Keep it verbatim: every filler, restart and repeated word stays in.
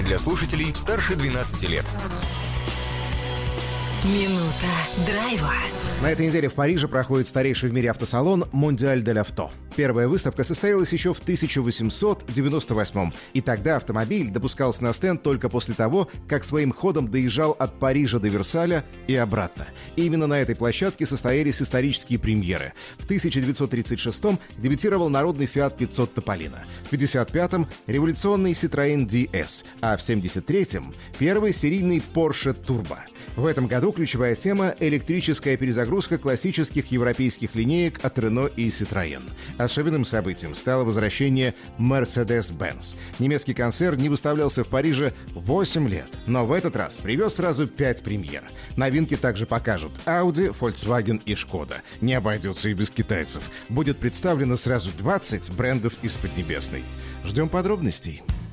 для слушателей старше двенадцати лет. Минута драйва. На этой неделе в Париже проходит старейший в мире автосалон «Монdial de l'Auto». Первая выставка состоялась еще в тысяча восемьсот девяносто восьмом, и тогда автомобиль допускался на стенд только после того, как своим ходом доезжал от Парижа до Версаля и обратно. И именно на этой площадке состоялись исторические премьеры. В тысяча девятьсот тридцать шестом дебютировал народный Fiat пятьсот Тополино, в пятьдесят пятом — революционный Citroën ди эс, а в семьдесят третьем — первый серийный Porsche Turbo. В этом году ключевая тема — электрическая перезагрузка классических европейских линеек от Renault и Citroën. Особенным событием стало возвращение Mercedes-Benz. Немецкий концерн не выставлялся в Париже восемь лет, но в этот раз привез сразу пять премьер. Новинки также покажут Audi, Volkswagen и Skoda. Не обойдется и без китайцев. Будет представлено сразу двадцать брендов из Поднебесной. Ждем подробностей.